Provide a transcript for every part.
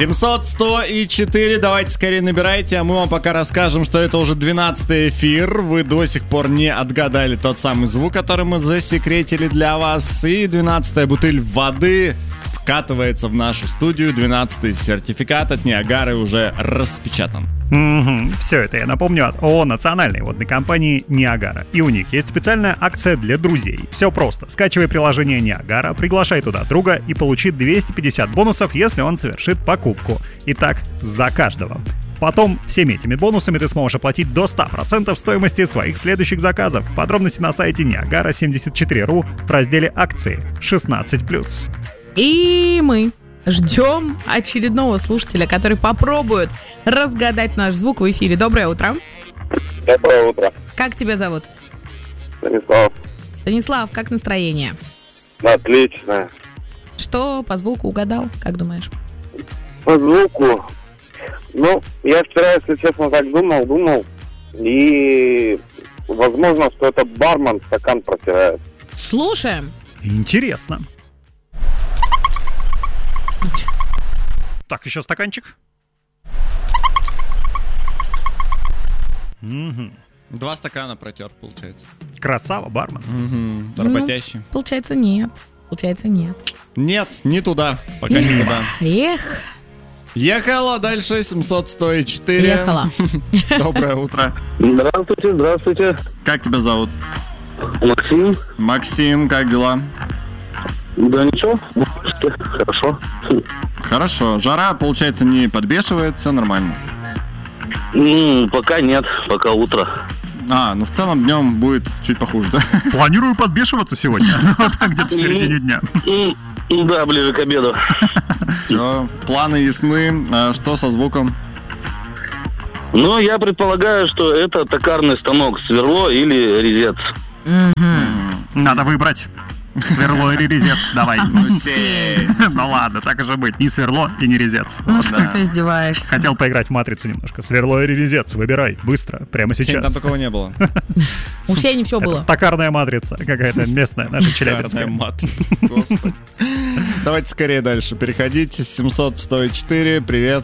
700, 100 и 4. Давайте скорее набирайте, а мы вам пока расскажем, что это уже 12-й эфир. Вы до сих пор не отгадали тот самый звук, который мы засекретили для вас. И 12-я бутыль воды вкатывается в нашу студию. 12-й сертификат от Ниагары уже распечатан. Все это я напомню от ООО национальной водной компании «Ниагара». И у них есть специальная акция для друзей. Все просто. Скачивай приложение «Ниагара», приглашай туда друга и получи 250 бонусов, если он совершит покупку. Итак, за каждого. Потом всеми этими бонусами ты сможешь оплатить до 100% стоимости своих следующих заказов. Подробности на сайте Niagara74.ru в разделе «Акции» 16+. И мы ждем очередного слушателя, который попробует разгадать наш звук в эфире. Доброе утро. Доброе утро. Как тебя зовут? Станислав. Станислав, как настроение? Отлично. Что по звуку угадал, как думаешь? По звуку. Ну, я вчера, если честно, так думал. И возможно, что это бармен стакан протирает. Слушаем. Интересно. Так, еще стаканчик. Два стакана протер, получается. Красава, бармен. Работящий. Ну, получается, нет. Нет, не туда. Пока не туда. Эх. Ехала дальше, 700, 100 и 4. Ехала. Доброе утро. Здравствуйте. Как тебя зовут? Максим. Максим, как дела? Да ничего, хорошо. Хорошо. Жара, получается, не подбешивает, все нормально. Пока нет, пока утро. Ну в целом днем будет чуть похуже, да? Планирую подбешиваться сегодня. Вот так где-то в середине дня. Да, ближе к обеду. Все, планы ясны. А что со звуком? Ну, я предполагаю, что это токарный станок, сверло или резец. Надо выбрать. Сверло или резец, давай. Ну ладно, так уже быть. Ни сверло и не резец. Ну что ты издеваешься? Хотел поиграть в матрицу немножко. Сверло или резец, выбирай. Быстро, прямо сейчас. Там такого не было. У Сени все было. Токарная матрица какая-то местная, наша челябинская. Токарная матрица, господи. Давайте скорее дальше переходите. 700, 100 и 4, привет.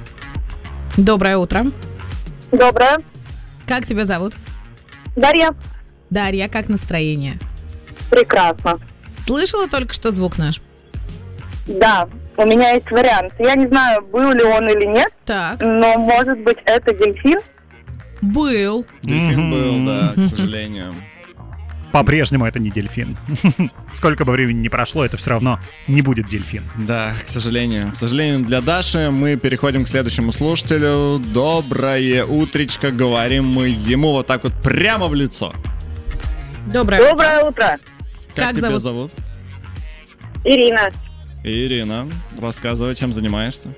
Доброе утро. Доброе. Как тебя зовут? Дарья. Дарья, как настроение? Прекрасно. Слышала только что звук наш? Да, у меня есть вариант. Я не знаю, был ли он или нет, Так. но, может быть, это дельфин? Был. Дельфин был, да, к сожалению. По-прежнему это не дельфин. Сколько бы времени ни прошло, это все равно не будет дельфин. Да, к сожалению. К сожалению, для Даши мы переходим к следующему слушателю. Доброе утречко, говорим мы ему вот так вот прямо в лицо. Доброе утро. Как тебя зовут? Ирина. Ирина, рассказывай, чем занимаешься?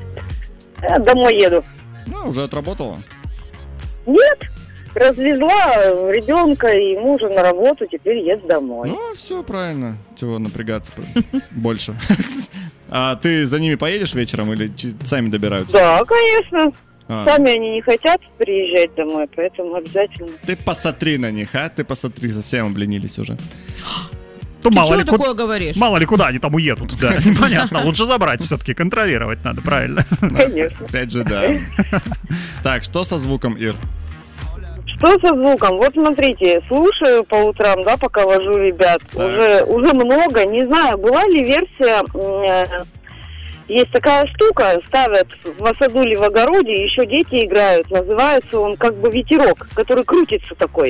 Домой еду. Уже отработала? Нет, развезла ребенка и мужа на работу, теперь еду домой. Все правильно. Чего напрягаться больше? А ты за ними поедешь вечером или сами добираются? Да, конечно. Сами они не хотят приезжать домой, поэтому обязательно. Ты посмотри на них, ты посмотри, совсем обленились уже. Ты что такое говоришь? Мало ли куда они там уедут, да, непонятно. Лучше забрать все-таки, контролировать надо, правильно? Конечно. Опять же, да. Так, что со звуком, Ир? Что со звуком? Вот смотрите, слушаю по утрам, да, пока вожу ребят. Уже много, не знаю, была ли версия... Есть такая штука, ставят в саду или в огороде, еще дети играют. Называется он как бы ветерок, который крутится такой.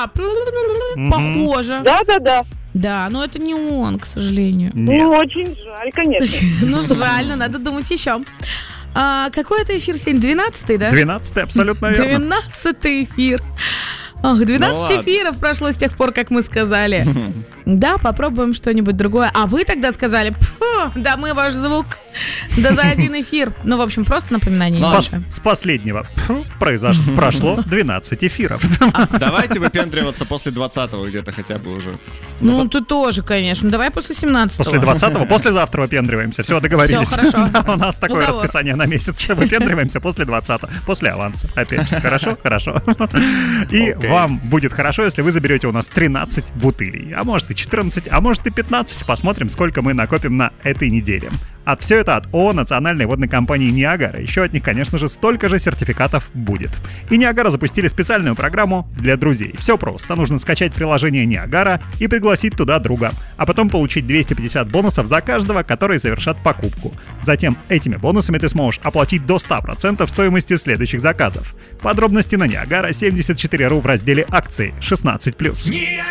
Похоже. Да. Да, но это не он, к сожалению. Ну, очень жаль, конечно. Ну, жаль, но надо думать еще. Какой это эфир сегодня? 12-й, да? 12-й, абсолютно верно. 12-й эфир. 12 эфиров прошло с тех пор, как мы сказали. Да, попробуем что-нибудь другое. А вы тогда сказали, да мы ваш звук, да за один эфир. Ну, в общем, просто напоминание. С последнего прошло 12 эфиров. Давайте выпендриваться после 20-го где-то хотя бы уже. Ну, ты тоже, конечно. Давай после 17-го. После 20-го, послезавтра выпендриваемся. Все, договорились. Все, хорошо. У нас такое расписание на месяц. Выпендриваемся после 20-го. После аванса. Опять же. Хорошо? Хорошо. И вам будет хорошо, если вы заберете у нас 13 бутылей. А может и 14, а может и 15. Посмотрим, сколько мы накопим на этой неделе. Все это Это от ООО Национальной водной компании «Ниагара». Еще от них, конечно же, столько же сертификатов будет. И «Ниагара» запустили специальную программу для друзей. Все просто. Нужно скачать приложение «Ниагара» и пригласить туда друга. А потом получить 250 бонусов за каждого, который совершат покупку. Затем этими бонусами ты сможешь оплатить до 100% стоимости следующих заказов. Подробности на «Ниагара» 74.ru в разделе «Акции» 16+.